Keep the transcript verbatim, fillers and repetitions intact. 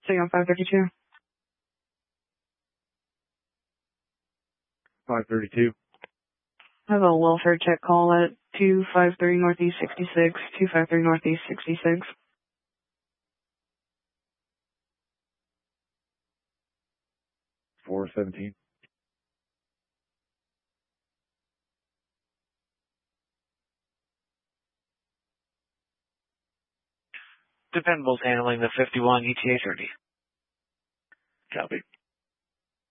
Stay on five thirty-two. five thirty-two. I have a welfare check call at two five three Northeast sixty-six, two five three Northeast sixty-six. four seventeen. Dependable's handling the fifty-one E T A thirty. Copy.